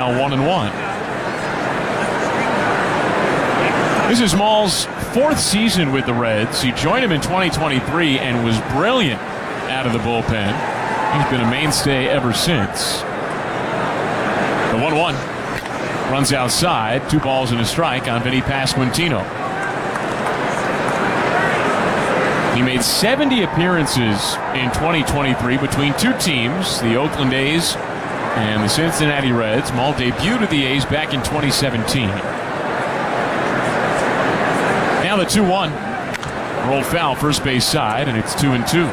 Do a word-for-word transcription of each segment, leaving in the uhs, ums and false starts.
now one and one. This is Maul's fourth season with the Reds. He joined him in twenty twenty-three and was brilliant out of the bullpen. He's been a mainstay ever since. The one one runs outside. Two balls and a strike on Vinny Pasquantino. He made seventy appearances in twenty twenty-three between two teams, the Oakland A's and the Cincinnati Reds. Maul debuted with the A's back in twenty seventeen. Now the two one. Rolled foul first base side, and it's two and two.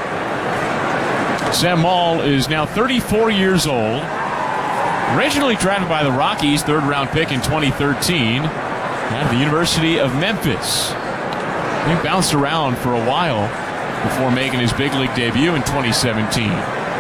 Sam Maul is now thirty-four years old. Originally drafted by the Rockies, third round pick in twenty thirteen. Out of the University of Memphis. He bounced around for a while before making his big league debut in twenty seventeen.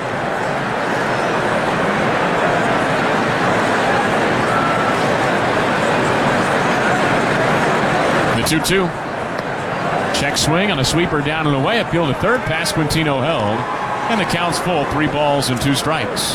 The two two. Check swing on a sweeper down and away. Appeal to third. Pasquantino held. And the count's full. Three balls and two strikes.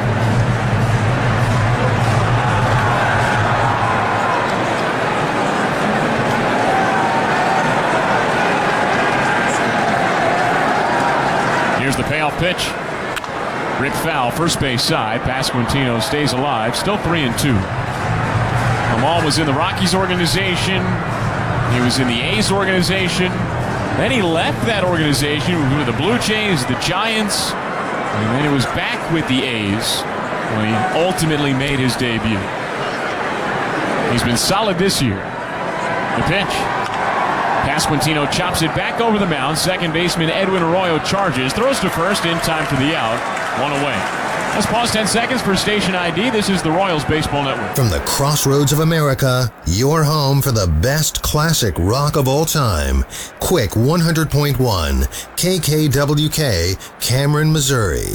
Here's the payoff pitch. Ripped foul, first base side. Pasquantino stays alive, still three and two. Maul was in the Rockies organization. He was in the A's organization. Then he left that organization with the Blue Jays, the Giants, and then he was back with the A's when he ultimately made his debut. He's been solid this year. The pitch. Pasquantino chops it back over the mound. Second baseman Edwin Arroyo charges. Throws to first in time for the out. One away. Let's pause ten seconds for station I D. This is the Royals Baseball Network. From the crossroads of America, your home for the best classic rock of all time. Quick one hundred point one, K K W K, Cameron, Missouri.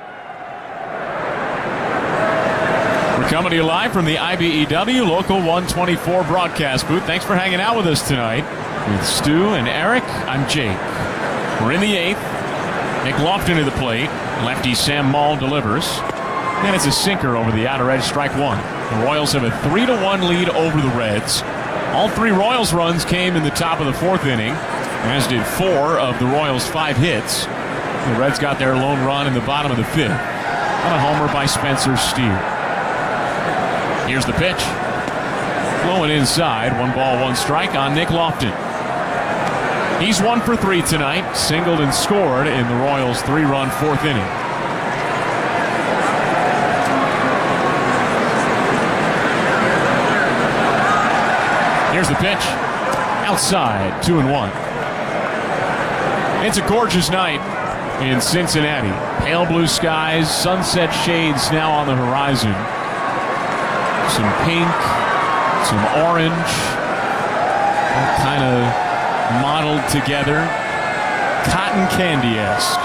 We're coming to you live from the I B E W Local one twenty-four broadcast booth. Thanks for hanging out with us tonight. With Stu and Eric, I'm Jake. We're in the eighth. Nick Lofton to the plate. Lefty Sam Maul delivers. And it's a sinker over the outer edge, strike one. The Royals have a three to one lead over the Reds. All three Royals runs came in the top of the fourth inning, as did four of the Royals' five hits. The Reds got their lone run in the bottom of the fifth on a homer by Spencer Steer. Here's the pitch. Blowing inside, one ball, one strike on Nick Lofton. He's one for three tonight, singled and scored in the Royals' three-run fourth inning. Here's the pitch. Outside, two and one. It's a gorgeous night in Cincinnati. Pale blue skies, sunset shades now on the horizon. Some pink, some orange, all kind of modeled together, cotton candy-esque.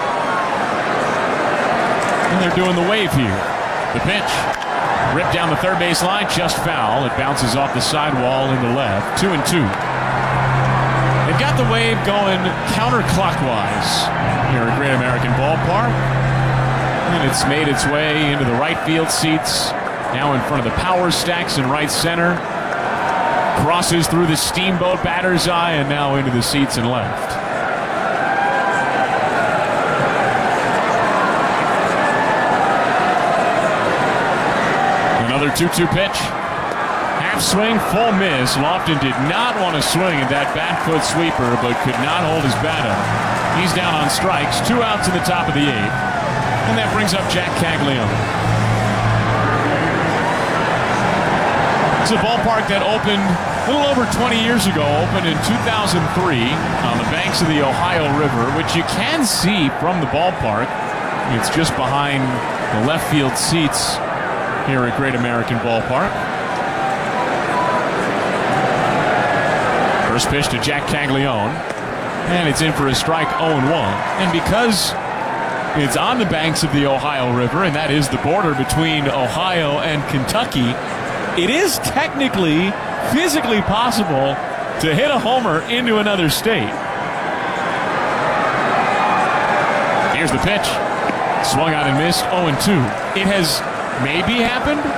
And they're doing the wave here. The pitch. Ripped down the third base line, just foul. It bounces off the sidewall into left. Two and two. They've got the wave going counterclockwise here at Great American Ballpark. And it's made its way into the right field seats. Now in front of the power stacks in right center. Crosses through the steamboat batter's eye and now into the seats and left. Another two two pitch. Half swing, full miss. Lofton did not want to swing at that back foot sweeper, but could not hold his bat up. He's down on strikes. Two outs in the top of the eighth. And that brings up Jack Caglianone. It's a ballpark that opened a little over twenty years ago, opened in two thousand three on the banks of the Ohio River, which you can see from the ballpark. It's just behind the left field seats here at Great American Ballpark. First pitch to Jack Caglianone, and it's in for a strike, oh and one. And because it's on the banks of the Ohio River, and that is the border between Ohio and Kentucky, it is technically, physically possible to hit a homer into another state. Here's the pitch. Swung out and missed, oh and two. It has maybe happened